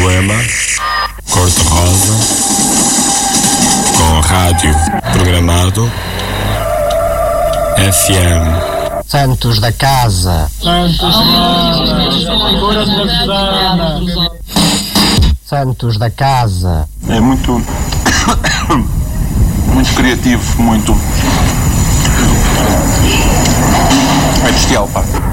poema Cor-de-Rosa com rádio programado FM. Santos da Casa. Santos da Casa. É muito criativo, muito é bestial, pá.